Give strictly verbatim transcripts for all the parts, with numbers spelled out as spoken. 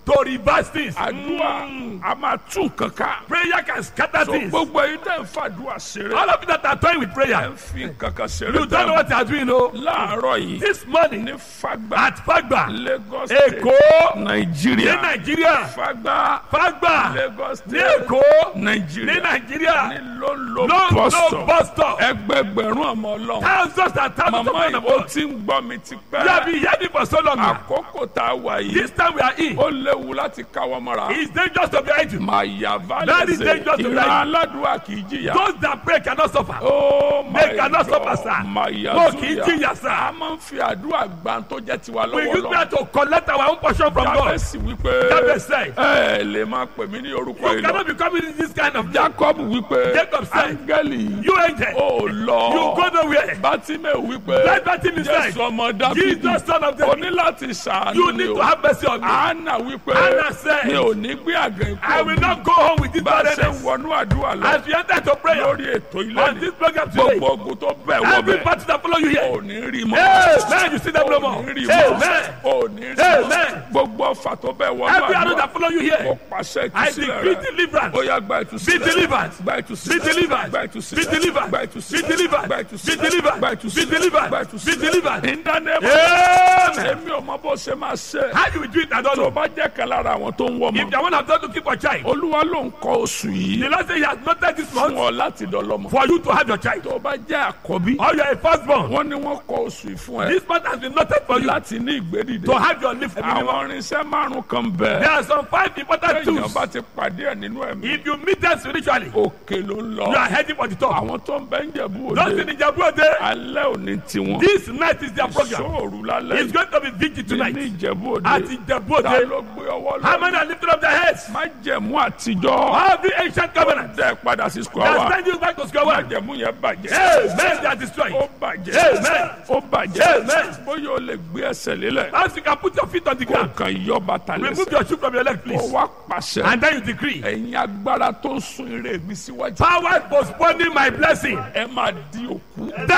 to reverse things. àdúrà a máa tún kankan. Prayer can scatter so things. gbogbo ẹ̀yin tẹ́ ń fàdúrà ṣeré. All of you that are toying with ẹ prayer, ń fi kankan ṣeré. you don't know what you are doing, no? láàárọ̀ yìí This morning ní Fagba at Fagba, Lagos State Èkó, Nàìjíríà ní Nàìjíríà, Fagba Fagba, Lagos ní State Èkó, Nàìjíríà ní Nàìjíríà, ní lóńlò no no bọ́sọ̀ bus stop. ẹgbẹgbẹ̀rún ọmọ Ọlọ́run. Thousands and thousands of màmá men of ìwọ God. tí ń gbọ́ mi ti You have pẹ́. been hearing for so long now. àkókò tá a wà yìí This time we are in, ó léwu láti káwọ́ mọ́ra. it's dangerous to be idle. màá yà That is válẹ̀ dangerous ṣe to ìran die. aládùúgbà kì í jìyà. Those that pray cannot suffer. Oh my They cannot God. suffer, sir. màá yà No, kì í zúyà. jìyà, sir. a máa ń fi àdúrà gbà tó jẹ́ tiwa We use lọ́wọ́ prayer to collect our own portion from God. Jábẹ́sì wípé Jabez said, ẹ lè máa pè mí ní orúkọ you yìí lọ. cannot be coming in this kind of name. Jacob wípé Jacob said, áńgẹ́lì You angel, ò lọ. you go nowhere. Bátímẹ̀ wípé Let Bartimaeus Jésù say, ọmọ Dáfídì Jesus son of o ní David, láti ṣàánú you ni need o. to have mercy on me. Anna wípé Anna said, mi ò ní gbé àgẹ̀ I ikú will mi. not go home with this bá a ṣe barrenness. wọnú àdúrà lọ As we enter to prayer lórí ètò ilé on ni this program today, gbogbo ogun tó bẹ̀ wọ every bẹ̀ party that follow you ò here, ní rí mọ́. amen, you see them no ò more. ní rí mọ́. Amen. ò ní rí mọ́. Amen. gbogbo ọfà tó bẹ̀ wọ Every arrow àdúrà that follow you mo here, pàṣẹ I ìtúsílẹ̀ decree rẹ̀. deliverance. ó yá gba ìtúsílẹ̀. Be delivered. gba Be ìtúsílẹ̀. delivered. gba Be ìtúsílẹ̀. delivered. gba Be ìtúsílẹ̀. delivered. gba Be ìtúsílẹ̀. delivered. gba Be ìtúsílẹ̀. delivered. gba Be ìtúsílẹ̀. delivered. in the name of Amen. èmi ò mọ bó ṣe máa ṣe. How you will do it, I don't tó know. bá jẹ́ kan lára àwọn tó ń wọ́ If mọ́. the one have done to keep a child, olúwa ló ń kọ oṣù the yìí Lord say He has noted this fún month ọ láti dọlọ́mọ. for you to have your child. tó bá jẹ́ àkọ́bí Or you are a firstborn. wọ́n ní wọ́n kọ oṣù yìí fún ẹ This month has been noted for you láti ní ìgbédìde. to have your lift. There àwọn irinṣẹ́ márùn kan bẹ̀. are some five important téèyàn tools. bá ti pàdé ẹ̀ nínú ẹ̀mí. If you meet them spiritually, òkè ló ń lọ. you are heading for the top. àwọn tó ń bẹ ń jẹ̀bú Those òde. in Ijebu-Ode, alẹ́ òní tiwọn. this night is their program. sóòrù lálẹ́ It's going to be vigil ní tonight. ìjẹ̀bú At òde. ta Ijebu-Ode, ló gbé ọwọ́ how lọ. many are lifting up their heads? má jẹ̀mú àtijọ́. Every ancient covenant dẹ́ padà sí square that wa. send you back to square má one. jẹ̀mú yẹn bàjẹ́. Amen. They are destroyed. ó bàjẹ́. Amen. ó bàjẹ́. Amen. bóyá o lè gbé ẹsẹ̀ lélẹ̀. As you can put your feet on the kó ground, kàn yọ bàtà remove lẹ́sẹ̀. your shoe from your leg, ó please. wá pàṣẹ. And then you decree, ẹ̀yin agbára tó ń sun ire mi síwájú. power postponing my blessing. ẹ máa di òkú. Die!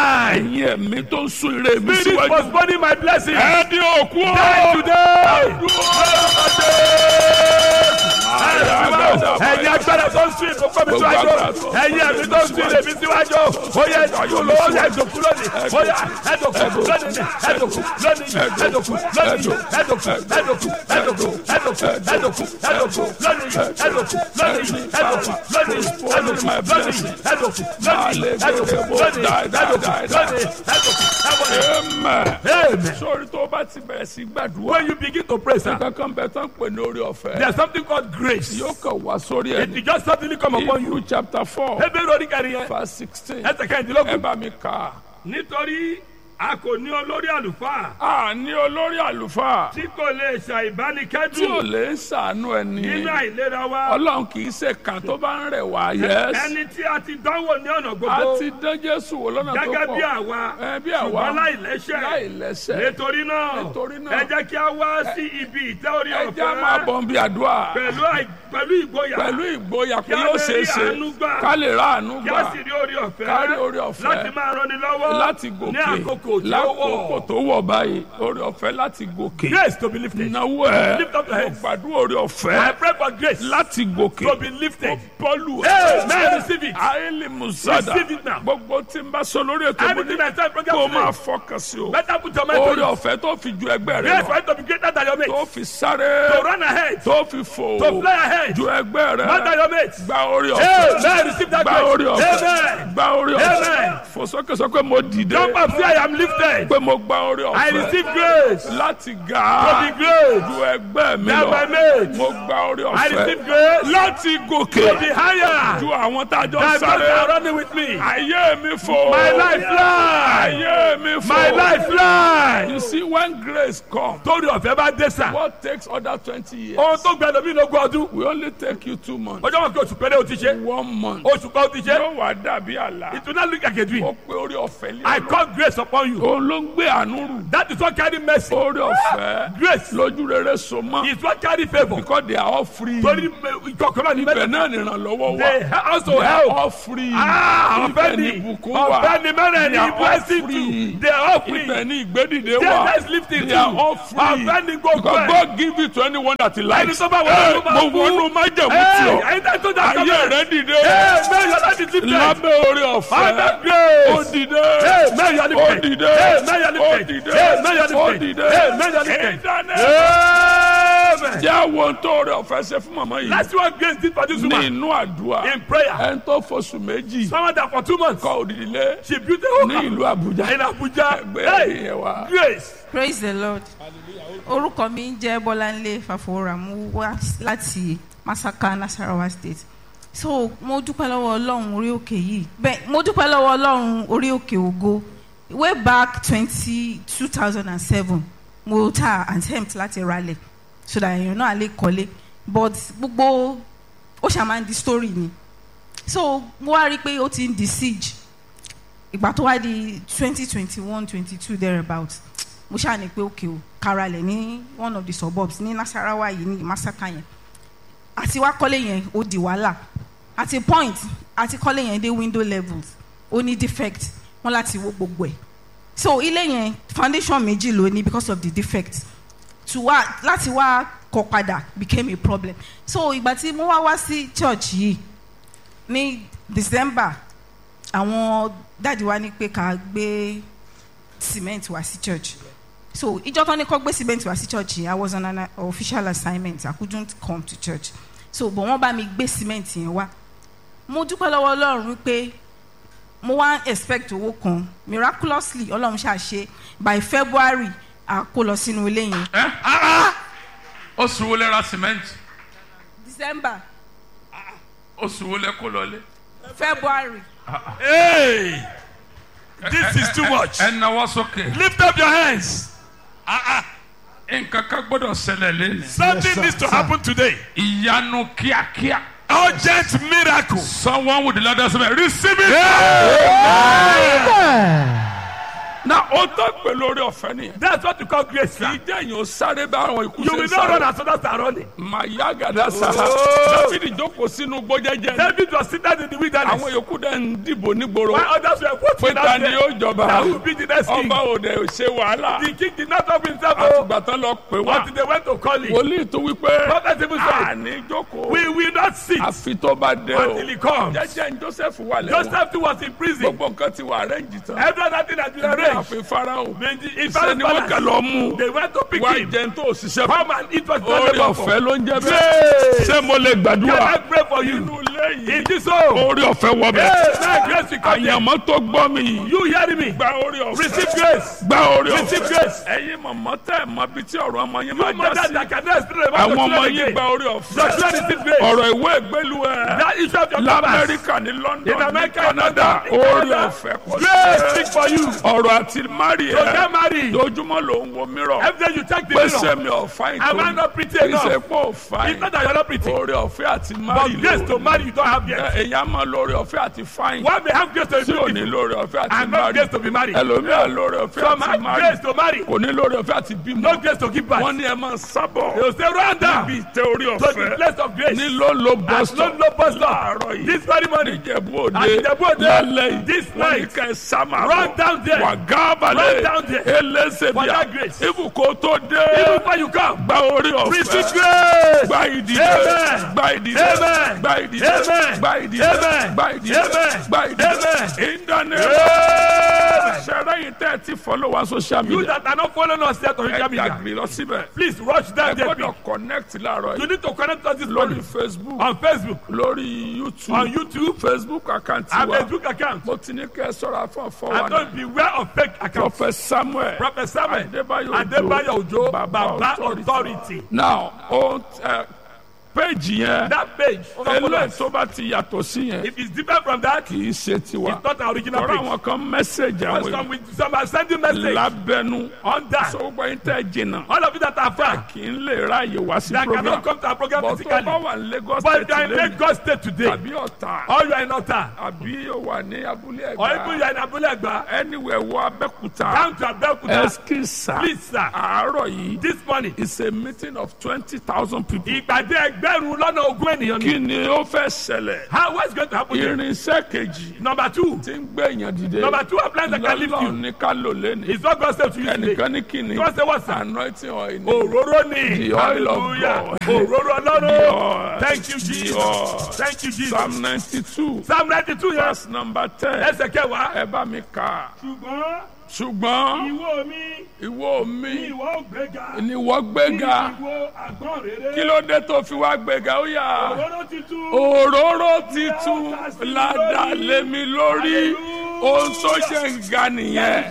ẹ̀yin ẹ̀mí tó ń sun ire mi Spirit síwájú. postponing my blessing. ẹ di òkú o. Die today! ẹ̀yin agbára tó ń sun ìkókó mi síwájú, ẹ̀yin ẹ̀mí tó ń sun ire mi síwájú, ó yẹ ẹ̀dùnkú lónìí, ẹ̀dùnkú lónìí, ó yẹ ẹ̀dùnkú lónìí, ẹ̀dùnkú lónìí, ẹ̀dùnkú lónìí, ẹ̀dùnkú, ẹ̀dùnkú, ẹ̀dùnkú, ẹ̀dùnkú, ẹ̀dùnkú, ẹ̀dùnkú lónìí, ẹ̀dùnkú lónìí, ẹ̀dùnkú lónìí, ẹ̀dùnkú lónìí, ẹ̀dùnkú lónìí, ẹ̀dùnkú lónìí, ẹ̀dùnkú lónìí, ẹ̀dùnkú. Amen. Amen. sórí tó bá ti bẹ̀rẹ̀ sí gbàdúrà. When you begin to pray, sir, kankan bẹ̀ tán pè ní orí ọ̀fẹ́. there's something called grace. yóò kàn wá sórí It ẹni. will just suddenly come upon you. Hebrew chapter four Ebéèrè oníkàrí yẹn, verse sixteen. ẹsẹ̀ ẹ kẹ́hìndínlógún. bá mi kà á. Nítorí a kò ní olórí àlùfáà a ní olórí àlùfáà tí kò lè tí ò ṣàìbánikẹ́dùn lè ṣàánú ẹni. nínú àìlera wa. ọlọ́run kì í ṣe kàn tó bá ń rẹ̀ wá. yes. Ẹni tí a ti dánwò ní ọ̀nà a gbogbo ti dán Jésù wò lọ́nà tó gẹ́gẹ́ pọ̀. bí àwa ẹ bí àwa ṣùgbọ́n láìlẹ́ṣẹ̀. láìlẹ́ṣẹ̀. Nítorí náà Nítorí náà, ẹ jẹ́ kí a wá sí ibi ìtẹ́ orí ẹ jẹ́ á máa ọ̀fẹ́ bọ̀ ń bí àdúrà. pẹ̀lú àì- pẹ̀lú ìgboyà pẹ̀lú ìgboyà pé Kí a yóò lè ṣeé rí ṣe àánú gbà. ká lè rà àánú kí gbà. a sì rí orí ọ̀fẹ́ Ká rí orí ọ̀fẹ́. láti máa ranni lọ́wọ́ láti ní gòkè àkókò tí ó lákòókò wọ̀. tó wọ̀ báyìí orí ọ̀fẹ́ láti gòkè. Grace to be lifted. náwó ẹ̀ Lift up your hands. gbàdúrà orí I ọ̀fẹ́ pray for grace láti gòkè. to be lifted. bọ́ọ̀lù Amen. Receive it. àìlè musada Receive it now. gbogbo tí n bá sọ lórí ètò mo ní Anything I say program kó máa today, fọkàn sí o. better put your mind orí to it. ọ̀fẹ́ tó fi ju ẹgbẹ́ rẹ Grace for lọ it to be greater than your tó mates. fi sáré To run ahead. tó fi fò To fly ahead. ju ẹgbẹ́ rẹ More than your mates. gba orí ọ̀fẹ́ Amen. Receive that gba grace. orí ọ̀fẹ́ Amen. gba orí ọ̀fẹ́ Amen. fò sókè sọ pé mo dìde Jump up, say I am lifted. pé mo gba orí I ọ̀fẹ́ receive grace láti to ga be great ju ẹgbẹ́ mi than my lọ mates. mo gba orí I ọ̀fẹ́ receive grace láti gòkè to be higher ju àwọn tá a jọ than those that sáré are running with me. ayé mi fò My life fly. ayé mi fò My life fly. you see when grace come Torí ọ̀fẹ́ bá dé sà. what takes other twenty years Ohun tó gbẹdọ̀ bí lógún ọdún. we only take you two months Ọjọ́ wọn kí oṣù péré o ti ṣe. one month Oṣù kan o ti ṣe. yóò wá dàbí àlá It will not look like a dream. ó pé orí ọ̀fẹ́ lé I ọ̀rọ̀. call grace upon you. òun ló ń gbé àánú rù. That is what carry mercy. oore ọ̀fẹ́. Grace lójú rere so mọ́. is what carry favour. because they are all free. Torí ìkọ̀kọ̀rọ̀ ní ibẹ̀ mẹ́ta. náà nìrànlọ́wọ́ wà. They also they are help. all free. Ah, ibẹ̀ ọ̀fẹ́ ni ni ìbùkún wà. ọ̀fẹ́ ni mẹ́rẹ̀ they are ni all blessing free. too. They are all free. ibẹ̀ ni ìgbédìde They wà. are lifting they are too. all free. Ọ̀fẹ́ ni gbogbo because ẹ̀. God give it to anyone that he likes. Ẹni tó bá wọlé ló máa mo fún. wọnú májẹ̀mú Hey, tí ọ. ẹni tó tó dá ayé sọ́mọ̀. rẹ dìde. Hey, may your life be lifted. lábẹ́ orí ọ̀fẹ́. Under grace. ó dìde. Hey, may your ó life be dìde. lifted. Hey, may your ó life be dìde. lifted. Hey, may your ó life be dìde. lifted. Hey, may your life be lifted. Internet. Amen. jẹ́ àwọn tó orí ọ̀fẹ́ ṣe fún màmá yìí. That's what grace did for this ní woman inú àdúrà. in prayer. ẹni tó fọṣù méjì. Someone that for two months kọ́ òdìdílé. she built a home ní ìlú Àbújá. in Abuja. ẹgbẹ́ Hey, yẹn wá. grace. Praise the Lord. Orúkọ mi ń jẹ́ Bọ́láńlé Fàfọwọ́rà, mo wá láti Masaka, Nasarawa State. So mo dúpẹ́ lọ́wọ́ Ọlọ́run orí òkè yìí. Bẹ́ẹ̀ mo dúpẹ́ lọ́wọ́ Ọlọ́run orí òkè ògo. Way back twenty two thousand and seven mo ta attempt láti ralẹ̀ so that èèyàn náà lè kọ́lé but gbogbo ó ṣáà máa ń di story ni. So mo wá rí i pé ó ti ń di siege. Ìgbà tó wá di twenty twenty one twenty two thereabout mo ṣáà ní pé òkè o karalẹ̀ ní one of the suburbs ní Nasarawa yìí ní Masaka yẹn àti wá kọ́lé yẹn ó di wàhálà at a point àti kọ́lé yẹn dé window levels ó ní defect wọ́n láti wó gbogbo ẹ̀ so ilé yẹn foundation méjì ló ní because of the defect to wá láti wá kọ́ padà became a problem so ìgbà tí mo wá wá sí church yìí ní December àwọn dáàdi wa ní pé ká gbé cement wá sí church so ìjọ tán ní kó gbé cement wá sí church yìí I was on an official assignment I couldn't come to church so but wọ́n bá mi gbé cement yẹn wá mo dúpẹ́ lọ́wọ́ Ọlọ́run wípé mo wá expect owó kan miraculously Ọlọ́run ṣàṣe by February a kó lọ sínú ilé yẹn. ẹ ah oṣù wo lẹ ra cement. December. oṣù wo lẹ kó lọlé. February. Hey, this is too much. ẹ nawọ́ sókè. Lift up your hands. nǹkan kan gbọ́dọ̀ ṣẹlẹ̀ lẹ́nu. Something needs to happen today. ìyanu kíákíá. Urgent miracle. Someone with the ladder say receive it. na o tó pè lórí ọ̀fẹ́ nìyẹn. That's what you call grace. Sir. ìjẹ́ yìí ó sáré bá àwọn ikú You ṣe will not run sáré. as others are running. màyà gàdá sá. Oh. Dáfídì jókòó sínú gbọ́jẹ́jẹ́. David was seated in the wilderness. àwọn yòókù dẹ̀ ń dìbò nígboro. While others were voting pé ta out ni there. yóò jọba. That will be the next king. ọba òde ò ṣe wàhálà. The king did not help himself. Oh, àtìgbà tán lọ pè wá. until they went to call him. wòlíì tó wí pé. Prophet even said, àní jókòó. we will not sit àfi tó bá dé o. until he comes. jẹ́jẹ́ ní Joseph wà lẹ́wọ̀n. Joseph too was in prison. gbogbo nǹkan ti wà arrange tán. Every other thing has been arranged. àfi Fáráò. In ṣe ni wọ́n kà lọ mú. they went to pick wá him. jẹun tó òṣìṣẹ́. Come and eat what orí you ọ̀fẹ́ ló ń jẹ́ Grace. bẹ́ẹ̀. ṣé mo lè Can gbàdúrà. I pray for you? inú ilé yìí. In this home. orí ọ̀fẹ́ wọ bẹ́ẹ̀. Hey, man, grace will come there. àyànmọ́ tó gbọ́ mi yìí. You hearing me? gba orí ọ̀fẹ́. Receive grace. gba orí Receive ọ̀fẹ́. grace. ẹ̀yin mọ̀mọ́ tẹ́ ẹ̀ mọ bí tí ọ̀rọ̀ ọmọ yín You máa já mother sí. that cannot explain about àwọn your ọmọ children yín again. gba orí Your ọ̀fẹ́. children receive grace. ọ̀rọ̀ ìwé ìgbélú ẹ̀. That issue of your compass. lamẹ́ríkà ní London In ní America, Canada in orí Canada. ọ̀fẹ́ kò Grace speak for you. ọ̀rọ̀ àti mari So ẹ̀ get married. lójúmọ́ ló ń wo mìíràn. Every day you check the pèsè mirror. mi ò fáyín Am I tó not pretty enough? ìṣèpọ̀ It's fáyín not that you're not pretty. orí ọ̀fẹ́ àti mari But grace to marry you don't have yet. èyàn máa lórí ọ̀fẹ́ àti fáyín One may have grace to tí be ò ní beautiful lórí ọ̀fẹ́ àti and not mari grace to be married. ẹlòmíà lórí ọ̀fẹ́ Some àti have mari grace to marry, kò ní lórí ọ̀fẹ́ àti bímọ no grace to give birth. wọ́n ní ẹ máa sábọ̀ They will say, run down níbi ìtẹ́ orí to the ọ̀fẹ́ place of grace. ní ló ló At bọ́sítọ̀ no no bus stop. láàárọ̀ yìí This very morning. níjẹ̀bú òde At Ìjẹ̀bú Òde. lálẹ́ yìí This wọ́n ní night. ká ẹ sámà Run down there. wà gábàlẹ̀ Run down there. ẹlẹ́sẹ̀ For bíà that grace. ibùkún tó dé Even before you come, gba orí receive ọ̀fẹ́ grace. gba ìdílé Amen. gba ìdílé Amen. gba ìdílé Amen. gba ìdílé Amen. gba ìdílé Amen. gba ìdílé Amen. ìdáná ṣẹlẹ̀ yìí tẹ́ ẹ ti follow wa social You media that are not following us yet on ẹ social media, gbàgbé lọ síbẹ̀ please rush ẹ down there. gbọ́dọ̀ connect láàárọ̀ You yìí need to connect us this lórí morning Facebook on Facebook, lórí YouTube on YouTube, Facebook account and wa Facebook account. mo ti ní kẹ́ ẹ sọ̀rọ̀ àfọ̀n And fọwọ́ don't beware of fake accounts. Prophet Samuel Prophet Samuel Adébáyọ̀ Adébáyọ̀ Òjó, Baba Baba Authority. Authority. now ohun ẹ péjì yẹn That page. eléyìí tó bá ti yàtọ̀ sí yẹn If it's different from that, kì í ṣe tiwa it's not our original tọ́ra page. àwọn kan mẹ́sẹ̀gì àwọn Some, èèyàn with, some are sending message lábẹ́nu on that. sọ́gbà yín tẹ́ jìnnà All of you that are far, kì í lè ráàyè wá sí that program cannot come to our program bọ̀ tó physically. bá wà ní Lagos But State they are in lẹ́nu Lagos State today. tàbí Ọ̀tà Or you are in Ota. àbí ó wà ní abúlé Or even you Ẹ̀gbá are in Abulegba. anywhere wọ Abẹ́òkúta Come to Abeokuta. ẹskísà Please, sir. àárọ̀ yìí This morning. is a meeting of twenty thousand people. Ìpàdé ẹgbẹ̀rún lọ́nà ogún ènìyàn kí ni. ni ó fẹ́ ṣẹlẹ̀ How what's going to happen here? irinṣẹ́ kejì Number two. tí ń gbé èèyàn dìde Number two appliance that can lift lọ́lọ́ you. ní ká lò lẹ́nu It's not God said to you today. ẹnìkan ní kíni God say what, sir? anointing oil ni Òróró ni. The oil of Hallelujah. God. Òróró The Ọlọ́run. oil. Thank you, The Jesus. oil. Thank you, Jesus. Psalm ninety two Psalm ninety-two yẹn. verse number ten Ẹsẹ̀ kẹwàá. ẹ bá mi kà Ṣùgbọ́n ṣùgbọ́n ìwọ mi ìwọ mi ni ìwọ ò gbéga. ni wọ́n gbéga Ìwọ àgbọ̀n rere. kí ló dé tó fi wá gbéga ó yà Òróró titun. òróró titun ládàá lémi lórí ohun tó ṣe ń ga nìyẹn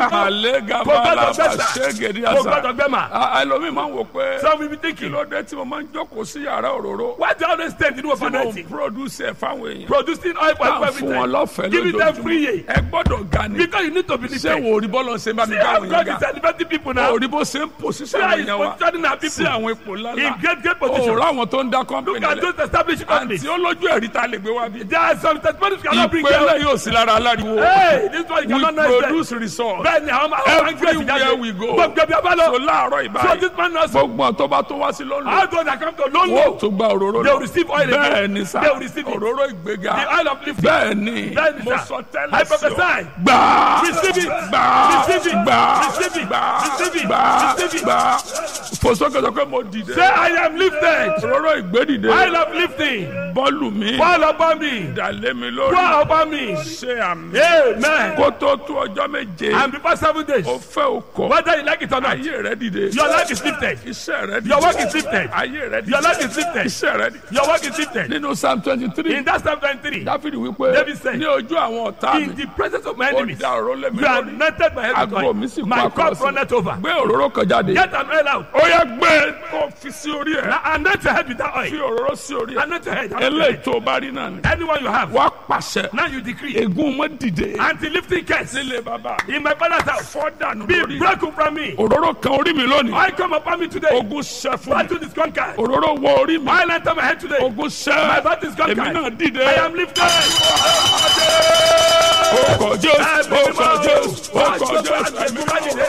àlégà bàlá ṣégede Kò àṣà gbọ́dọ̀ gbẹ́ mà. ẹlòmíì máa ń wò pé Some will be kí thinking. ló dé tí mo máa ń jókòó sí yàrá òróró Why do you always stand in the tí mo ń overnight? produce ẹ̀ fáwọn èèyàn Producing oil for tá people à ń every fún wọn time. lọ́fẹ̀ẹ́ Give it them free. lójoojúmọ́ ẹ gbọ́dọ̀ ga ni Because you need to believe ṣé it. wo orí bọ́ọ̀lù ṣe ń bá mi See ká how àwọn God èèyàn is ga elevating people now. orí bó ṣe ń pòṣíṣẹ́ See how àwọn he's èèyàn wa positioning our sí people àwọn ipò in ńláńlá great, great position. òòrùn àwọn tó ń dá Look kọ́mpìnì at lẹ̀ those established companies. àti olójú ẹ̀rí tá a lè gbé wá bí. There are some testimonies you cannot bring ìpele them. yóò sí lára aláriwo. Hey, this one you we cannot know. produce results. Bẹ́ẹ̀ni àwọn máa ń gbé everywhere we go. Gbogbo ẹbí ọba so lọ. láàárọ̀ So ìbáyìí this man also. gbogbo tó bá tó wá sí lọ́nà. How those that come to wọ́n London. tó gba òróró They will receive oil again. bẹ́ẹ̀ ni sá They will receive it. òróró ìgbéga. The oil of lifting. bẹ́ẹ̀ ni Bẹ́ẹ̀ ni mo sá. sọ I tẹ́lẹ̀ sí ọ. prophesy. gbà á Receive it. gbà á Receive it. gbà á Receive it. gbà á Receive it. gbà á Receive it. gbà á fòsókè sọ pé mo dìde. Say I am lifted. òróró ìgbédìde Oil of lifting. bọ́ọ̀lù mi Fall upon me. dàlẹ́ mi lórí Fall upon me. ṣé àmì Amen. kó tó tó ọjọ́ méje And before seven days. ó fẹ́ o kọ̀ Whether you like it or not. ayé rẹ dìde Your life is lifted. iṣẹ́ rẹ dìde Your work is lifted. ayé rẹ dìde Your life is lifted. iṣẹ́ rẹ dìde Your work is lifted. nínú psalm twenty three In that Psalm twenty-three. dáfídì wípé David said, ní ojú àwọn ọ̀tá mi In the presence of my ó enemies. da òróró lé mi You are lórí anointed by heaven. àgọ́ mi sì kó My cup akọ̀rọ̀ runneth sí over. gbé òróró kan jáde Get an oil out. ó yá gbé kó fi sí orí ẹ̀ Now anoint your head with that fi oil. òróró sí orí ẹ̀ Anoint your head. anoint your eléyìí head. tó bá rí náà ni Anyone you have. wàá pàṣẹ Now you decree. ègún mọ́ dìde Anti-lifting curse. nílé bàbá In my father's house. fọ́ dànù Be lórí broken from me. òróró kan orí mi lónìí Oil come upon me today. ogun ṣẹ́ fún mi Battle is conquered. òróró wọ orí mi Oil enter my head today. ogun ṣẹ́ My battle is èmi conquered. náà dìde I am lifted. ó kọjá ó kọjá ó kọjá.